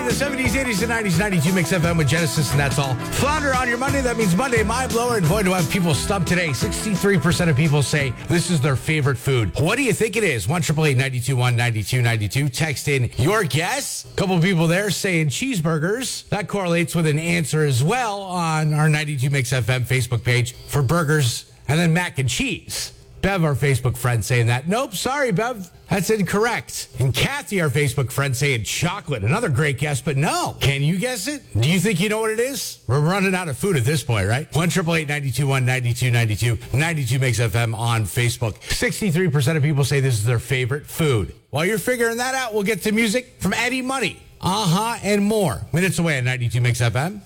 the 70s, 80s, and 90s, 92 Mix FM with Genesis, and that's all. Flounder on your Monday. That means Monday, my blower. And boy, do I have people stumped today. 63% of people say this is their favorite food. What do you think it is? 1-888-921-9292. Text in your guess. A couple of people there saying cheeseburgers. That correlates with an answer as well on our 92 Mix FM Facebook page for burgers, and then mac and cheese. Bev, our Facebook friend, saying that. Nope, sorry, Bev. That's incorrect. And Kathy, our Facebook friend, saying chocolate. Another great guess, but no. Can you guess it? Do you think you know what it is? We're running out of food at this point, right? 1-888-921-9292. 92 Mix FM on Facebook. 63% of people say this is their favorite food. While you're figuring that out, we'll get to music from Eddie Money. And more. Minutes away at 92 Mix FM.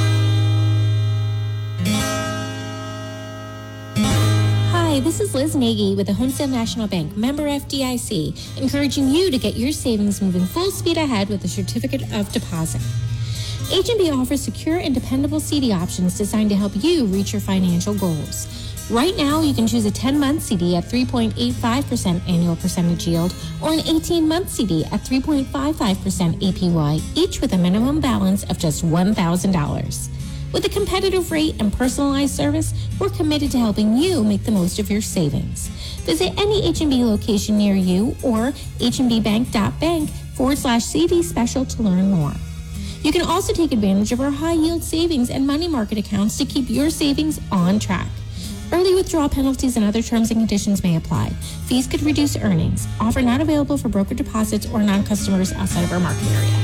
Hi, this is Liz Nagy with the Homestead National Bank, member FDIC, encouraging you to get your savings moving full speed ahead with a certificate of deposit. H&B offers secure and dependable CD options designed to help you reach your financial goals. Right now, you can choose a 10-month CD at 3.85% annual percentage yield or an 18-month CD at 3.55% APY, each with a minimum balance of just $1,000. With a competitive rate and personalized service, we're committed to helping you make the most of your savings. Visit any H&B location near you or hbbank.bank/CD special to learn more. You can also take advantage of our high-yield savings and money market accounts to keep your savings on track. Early withdrawal penalties and other terms and conditions may apply. Fees could reduce earnings. Offer not available for broker deposits or non-customers outside of our market area.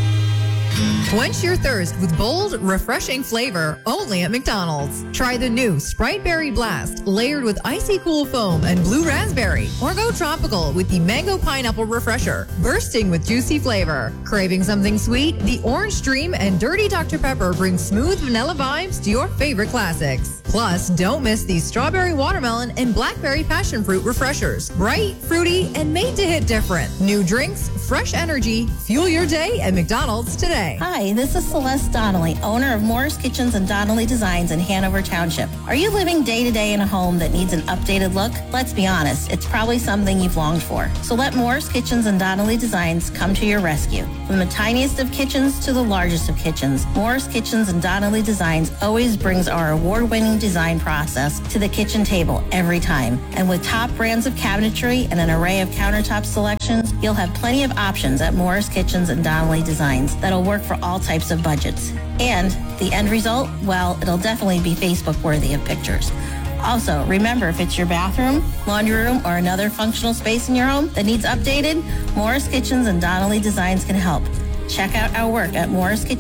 Quench your thirst with bold, refreshing flavor only at McDonald's. Try the new Sprite Berry Blast, layered with icy cool foam and blue raspberry. Or go tropical with the Mango Pineapple Refresher, bursting with juicy flavor. Craving something sweet? The Orange Dream and Dirty Dr. Pepper bring smooth vanilla vibes to your favorite classics. Plus, don't miss the Strawberry Watermelon and Blackberry Passion Fruit Refreshers. Bright, fruity, and made to hit different. New drinks, fresh energy. Fuel your day at McDonald's today. Hi, this is Celeste Donnelly, owner of Morris Kitchens and Donnelly Designs in Hanover Township. Are you living day to day in a home that needs an updated look? Let's be honest, it's probably something you've longed for. So let Morris Kitchens and Donnelly Designs come to your rescue. From the tiniest of kitchens to the largest of kitchens, Morris Kitchens and Donnelly Designs always brings our award-winning design process to the kitchen table every time. And with top brands of cabinetry and an array of countertop selections, you'll have plenty of options at Morris Kitchens and Donnelly Designs that'll work for all types of budgets. And the end result, well, it'll definitely be Facebook worthy of pictures. Also, remember, if it's your bathroom, laundry room, or another functional space in your home that needs updated, Morris Kitchens and Donnelly Designs can help. Check out our work at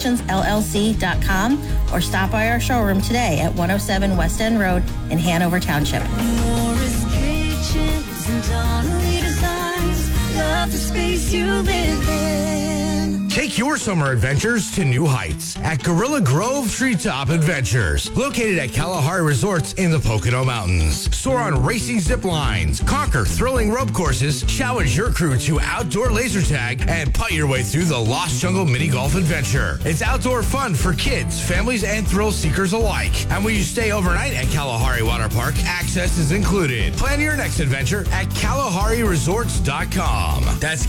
morriskitchensllc.com or stop by our showroom today at 107 West End Road in Hanover Township. Morris Kitchens and Donnelly Designs, love the space you live in. Take your summer adventures to new heights at Gorilla Grove Treetop Adventures, located at Kalahari Resorts in the Pocono Mountains. Soar on racing zip lines, conquer thrilling rope courses, challenge your crew to outdoor laser tag, and putt your way through the Lost Jungle mini golf adventure. It's outdoor fun for kids, families, and thrill seekers alike. And when you stay overnight at Kalahari Water Park, access is included. Plan your next adventure at KalahariResorts.com. That's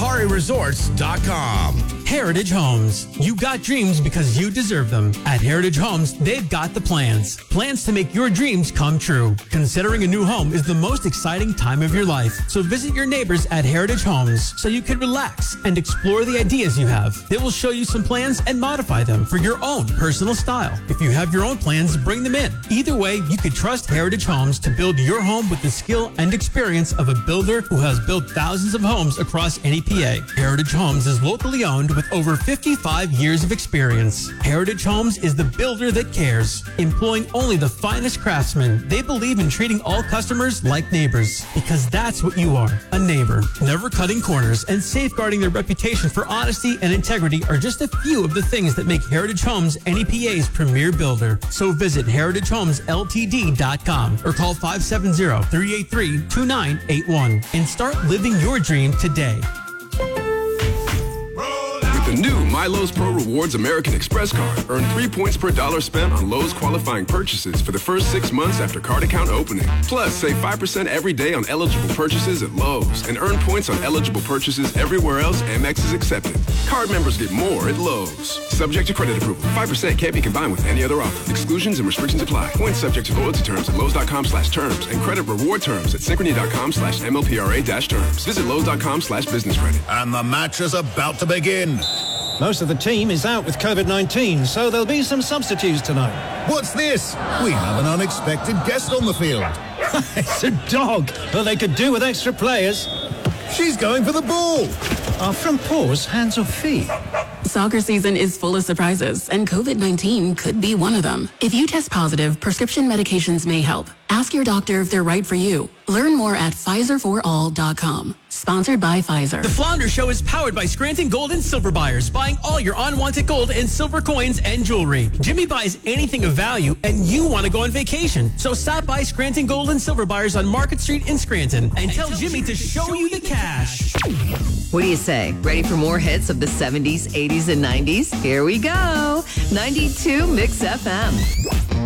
KalahariResorts.com. Heritage Homes. You got dreams because you deserve them. At Heritage Homes, they've got the plans. Plans to make your dreams come true. Considering a new home is the most exciting time of your life. So visit your neighbors at Heritage Homes so you can relax and explore the ideas you have. They will show you some plans and modify them for your own personal style. If you have your own plans, bring them in. Either way, you can trust Heritage Homes to build your home with the skill and experience of a builder who has built thousands of homes across NEPA. Heritage Homes is locally owned with over 55 years of experience. Heritage Homes is the builder that cares. Employing only the finest craftsmen, they believe in treating all customers like neighbors, because that's what you are, a neighbor. Never cutting corners and safeguarding their reputation for honesty and integrity are just a few of the things that make Heritage Homes NEPA's premier builder. So visit heritagehomesltd.com or call 570-383-2981 and start living your dream today. The new My Lowe's Pro Rewards American Express card. Earn 3 points per dollar spent on Lowe's qualifying purchases for the first 6 months after card account opening. Plus, save 5% every day on eligible purchases at Lowe's and earn points on eligible purchases everywhere else Amex is accepted. Card members get more at Lowe's. Subject to credit approval. 5% can't be combined with any other offer. Exclusions and restrictions apply. Points subject to loyalty terms at Lowe's.com/terms and credit reward terms at Synchrony.com/MLPRA-terms. Visit Lowe's.com/business credit. And the match is about to begin. Most of the team is out with COVID-19, so there'll be some substitutes tonight. What's this? We have an unexpected guest on the field. It's a dog. Well, they could do with extra players. She's going for the ball. Are front paws hands or feet? Soccer season is full of surprises, and COVID-19 could be one of them. If you test positive, prescription medications may help. Ask your doctor if they're right for you. Learn more at PfizerForAll.com. Sponsored by Pfizer. The Flounder Show is powered by Scranton Gold and Silver Buyers, buying all your unwanted gold and silver coins and jewelry. Jimmy buys anything of value, and you want to go on vacation. So stop by Scranton Gold and Silver Buyers on Market Street in Scranton and tell Jimmy to show you the cash. What do you say? Ready for more hits of the 70s, 80s, and 90s? Here we go. 92 Mix FM.